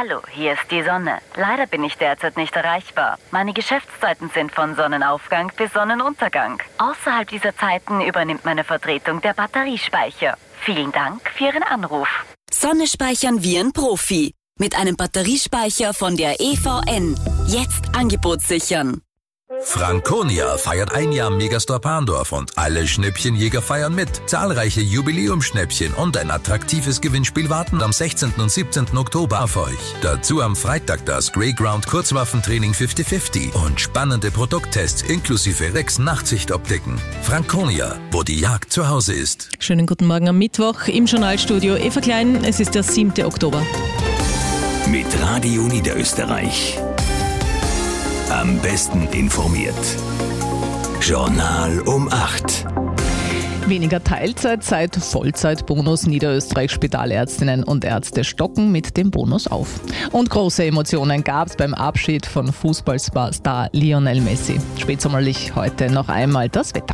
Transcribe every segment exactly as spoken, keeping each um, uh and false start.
Hallo, hier ist die Sonne. Leider bin ich derzeit nicht erreichbar. Meine Geschäftszeiten sind von Sonnenaufgang bis Sonnenuntergang. Außerhalb dieser Zeiten übernimmt meine Vertretung der Batteriespeicher. Vielen Dank für Ihren Anruf. Sonne speichern wie ein Profi. Mit einem Batteriespeicher von der E V N. Jetzt Angebot sichern. Franconia feiert ein Jahr Megastore Parndorf und alle Schnäppchenjäger feiern mit. Zahlreiche Jubiläumsschnäppchen und ein attraktives Gewinnspiel warten am sechzehnten und siebzehnten Oktober auf euch. Dazu am Freitag das Greyground Kurzwaffentraining fünfzig fünfzig und spannende Produkttests inklusive Rex Nachtsichtoptiken. Franconia, wo die Jagd zu Hause ist. Schönen guten Morgen am Mittwoch im Journalstudio Eva Klein. Es ist der siebte Oktober. Mit Radio Niederösterreich. Am besten informiert. Journal um acht. Weniger Teilzeitzeit, Vollzeitbonus. Niederösterreichs Spitalärztinnen und Ärzte stocken mit dem Bonus auf. Und große Emotionen gab es beim Abschied von Fußballstar Lionel Messi. Spätsommerlich heute noch einmal das Wetter.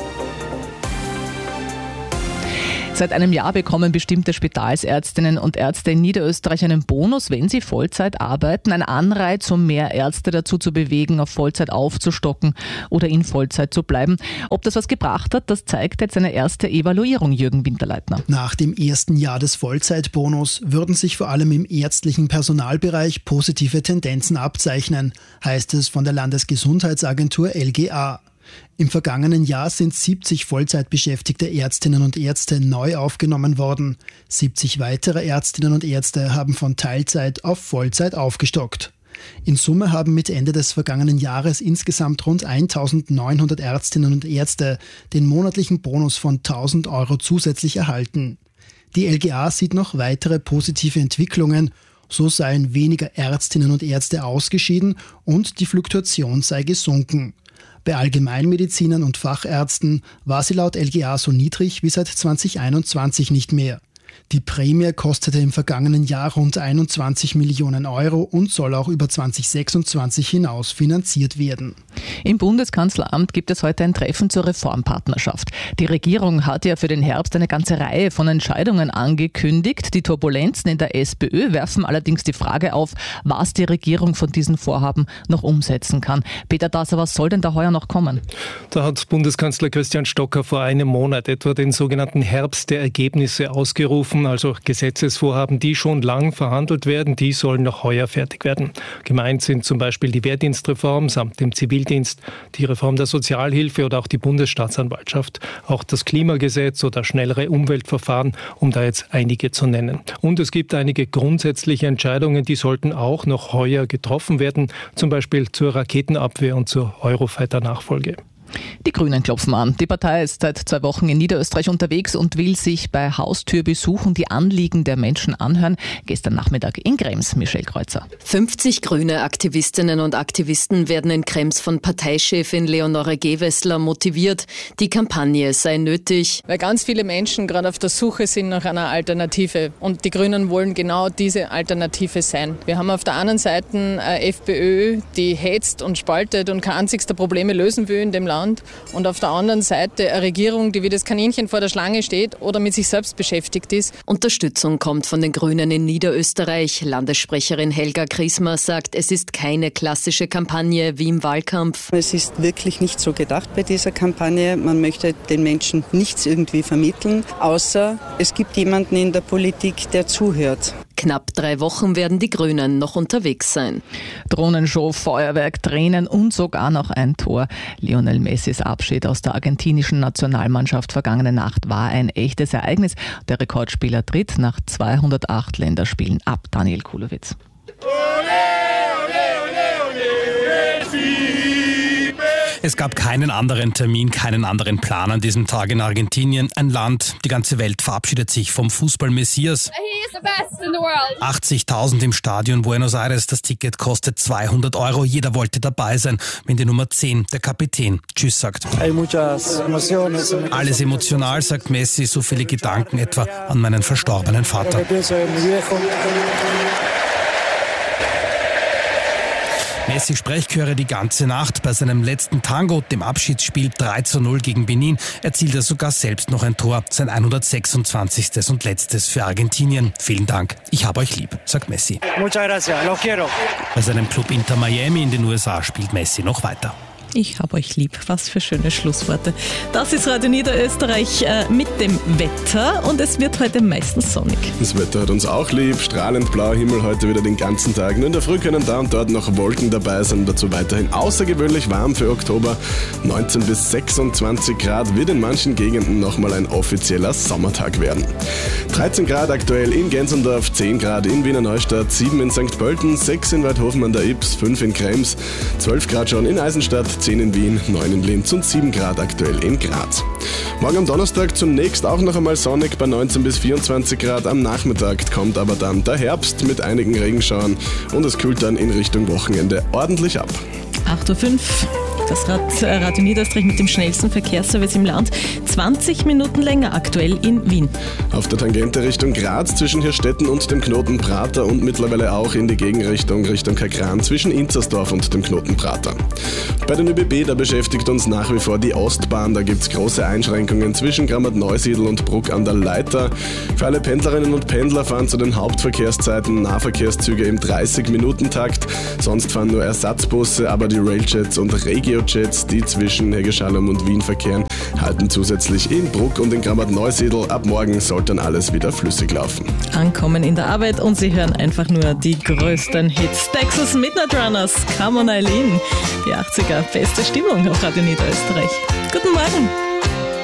Seit einem Jahr bekommen bestimmte Spitalsärztinnen und Ärzte in Niederösterreich einen Bonus, wenn sie Vollzeit arbeiten. Ein Anreiz, um mehr Ärzte dazu zu bewegen, auf Vollzeit aufzustocken oder in Vollzeit zu bleiben. Ob das was gebracht hat, das zeigt jetzt eine erste Evaluierung, Jürgen Winterleitner. Nach dem ersten Jahr des Vollzeitbonus würden sich vor allem im ärztlichen Personalbereich positive Tendenzen abzeichnen, heißt es von der Landesgesundheitsagentur L G A. Im vergangenen Jahr sind siebzig Vollzeitbeschäftigte Ärztinnen und Ärzte neu aufgenommen worden. siebzig weitere Ärztinnen und Ärzte haben von Teilzeit auf Vollzeit aufgestockt. In Summe haben mit Ende des vergangenen Jahres insgesamt rund eintausendneunhundert Ärztinnen und Ärzte den monatlichen Bonus von tausend Euro zusätzlich erhalten. Die L G A sieht noch weitere positive Entwicklungen. So seien weniger Ärztinnen und Ärzte ausgeschieden und die Fluktuation sei gesunken. Bei Allgemeinmedizinern und Fachärzten war sie laut L G A so niedrig wie seit zweitausendeinundzwanzig nicht mehr. Die Prämie kostete im vergangenen Jahr rund einundzwanzig Millionen Euro und soll auch über zweitausendsechsundzwanzig hinaus finanziert werden. Im Bundeskanzleramt gibt es heute ein Treffen zur Reformpartnerschaft. Die Regierung hat ja für den Herbst eine ganze Reihe von Entscheidungen angekündigt. Die Turbulenzen in der SPÖ werfen allerdings die Frage auf, was die Regierung von diesen Vorhaben noch umsetzen kann. Peter Dasser, was soll denn da heuer noch kommen? Da hat Bundeskanzler Christian Stocker vor einem Monat etwa den sogenannten Herbst der Ergebnisse ausgerufen. Also Gesetzesvorhaben, die schon lang verhandelt werden, die sollen noch heuer fertig werden. Gemeint sind zum Beispiel die Wehrdienstreform samt dem Zivildienst, die Reform der Sozialhilfe oder auch die Bundesstaatsanwaltschaft, auch das Klimagesetz oder schnellere Umweltverfahren, um da jetzt einige zu nennen. Und es gibt einige grundsätzliche Entscheidungen, die sollten auch noch heuer getroffen werden, zum Beispiel zur Raketenabwehr und zur Eurofighter-Nachfolge. Die Grünen klopfen an. Die Partei ist seit zwei Wochen in Niederösterreich unterwegs und will sich bei Haustürbesuchen die Anliegen der Menschen anhören. Gestern Nachmittag in Krems, Michelle Kreuzer. fünfzig grüne Aktivistinnen und Aktivisten werden in Krems von Parteichefin Leonore Gewessler motiviert. Die Kampagne sei nötig. Weil ganz viele Menschen gerade auf der Suche sind nach einer Alternative. Und die Grünen wollen genau diese Alternative sein. Wir haben auf der anderen Seite eine FPÖ, die hetzt und spaltet und kein einziges der Probleme lösen will in dem Land. Und auf der anderen Seite eine Regierung, die wie das Kaninchen vor der Schlange steht oder mit sich selbst beschäftigt ist. Unterstützung kommt von den Grünen in Niederösterreich. Landessprecherin Helga Griesmer sagt, es ist keine klassische Kampagne wie im Wahlkampf. Es ist wirklich nicht so gedacht bei dieser Kampagne. Man möchte den Menschen nichts irgendwie vermitteln, außer es gibt jemanden in der Politik, der zuhört. Knapp drei Wochen werden die Grünen noch unterwegs sein. Drohnenshow, Feuerwerk, Tränen und sogar noch ein Tor. Lionel Messis Abschied aus der argentinischen Nationalmannschaft vergangene Nacht war ein echtes Ereignis. Der Rekordspieler tritt nach zweihundertacht Länderspielen ab. Daniel Kulowitz. Es gab keinen anderen Termin, keinen anderen Plan an diesem Tag in Argentinien. Ein Land, die ganze Welt verabschiedet sich vom Fußball-Messias. achtzigtausend im Stadion Buenos Aires. Das Ticket kostet zweihundert Euro. Jeder wollte dabei sein, wenn die Nummer zehn, der Kapitän, Tschüss sagt. Alles emotional, sagt Messi, so viele Gedanken etwa an meinen verstorbenen Vater. Messi Sprechchöre die ganze Nacht. Bei seinem letzten Tango, dem Abschiedsspiel drei zu null gegen Benin, erzielt er sogar selbst noch ein Tor. Sein hundertsechsundzwanzigstes und letztes für Argentinien. Vielen Dank, ich habe euch lieb, sagt Messi. Muchas gracias, los quiero. Bei seinem Club Inter Miami in den U S A spielt Messi noch weiter. Ich hab euch lieb. Was für schöne Schlussworte. Das ist Radio Niederösterreich äh, mit dem Wetter und es wird heute meistens sonnig. Das Wetter hat uns auch lieb. Strahlend blauer Himmel heute wieder den ganzen Tag. Nur in der Früh können da und dort noch Wolken dabei sein. Dazu weiterhin außergewöhnlich warm für Oktober. neunzehn bis sechsundzwanzig Grad wird in manchen Gegenden nochmal ein offizieller Sommertag werden. dreizehn Grad aktuell in Gensendorf, zehn Grad in Wiener Neustadt, sieben in Sankt Pölten, sechs in Weidhofen an der Ybbs, fünf in Krems, zwölf Grad schon in Eisenstadt, zehn in Wien, neun in Linz und sieben Grad aktuell in Graz. Morgen am Donnerstag zunächst auch noch einmal sonnig bei neunzehn bis vierundzwanzig Grad. Am Nachmittag kommt aber dann der Herbst mit einigen Regenschauern und es kühlt dann in Richtung Wochenende ordentlich ab. acht Uhr fünf. Das Rad, Radio Niederösterreich mit dem schnellsten Verkehrsservice im Land. zwanzig Minuten länger aktuell in Wien. Auf der Tangente Richtung Graz zwischen Hirstetten und dem Knoten Prater und mittlerweile auch in die Gegenrichtung Richtung Kagran zwischen Inzersdorf und dem Knoten Prater. Bei den ÖBB, da beschäftigt uns nach wie vor die Ostbahn. Da gibt es große Einschränkungen zwischen Grammat-Neusiedl und Bruck an der Leiter. Für alle Pendlerinnen und Pendler fahren zu den Hauptverkehrszeiten Nahverkehrszüge im dreißig-Minuten-Takt. Sonst fahren nur Ersatzbusse, aber die Railjets und Regiojets, die zwischen Hegeschalum und Wien verkehren, halten zusätzlich in Bruck und in Grammat-Neusiedl. Ab morgen soll dann alles wieder flüssig laufen. Ankommen in der Arbeit und Sie hören einfach nur die größten Hits. Texas Midnight Runners, Come on Eileen. Die achtziger, beste Stimmung auf Radio Niederösterreich. Guten Morgen.